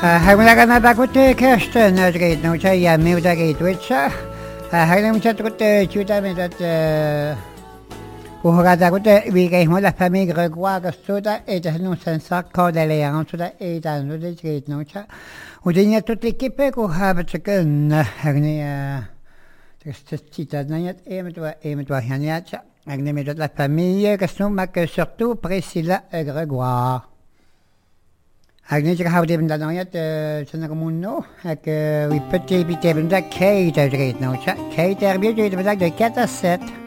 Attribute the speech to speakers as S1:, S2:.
S1: Hagmulaga bakut Kirsten dagit no cha yami dagit witcha. Haglam chatrut chuta metat Uhurada gute vigay mo la famille Grégoire Gastoda et nous sensak cordele en soda et dans le dagit no cha. Udinya toute l'équipe ko habetken hagni testita nayat emetwa haniacha. Hagni metat la famille Gaston mak surtout Priscilla et Grégoire. Agnieszka houdt even dat nou ja, zijn er moeno. Ik we put even dat Kate uitreed nou. Kate er weer de ket set.